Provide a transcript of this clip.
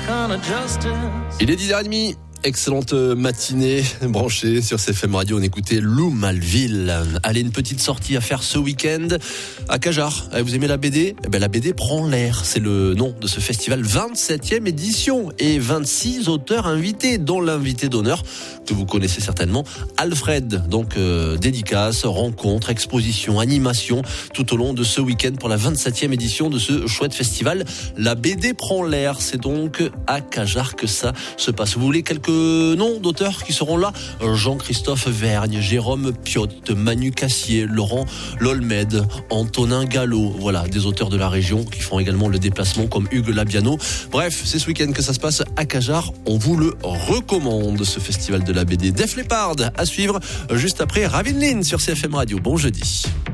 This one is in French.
Il est 10h30. Excellente matinée branchée sur CFM Radio. On écoutait Lou Malville. Allez, une petite sortie à faire ce week-end à Cajar. Vous aimez la BD ? Eh ben, la BD prend l'air. C'est le nom de ce festival, 27e édition. Et 26 auteurs invités, dont l'invité d'honneur que vous connaissez certainement, Alfred. Donc, dédicace, rencontre, exposition, animation tout au long de ce week-end pour la 27e édition de ce chouette festival. La BD prend l'air. C'est donc à Cajar que ça se passe. Vous voulez quelques noms d'auteurs qui seront là ? Jean-Christophe Vergne, Jérôme Piotte, Manu Cassier, Laurent Lolmed, Antonin Gallo. Voilà, des auteurs de la région qui font également le déplacement comme Hugues Labiano. Bref, c'est ce week-end que ça se passe à Cajar. On vous le recommande, ce festival de la BD. Def Leppard à suivre juste après Ravinlin sur CFM Radio. Bon jeudi.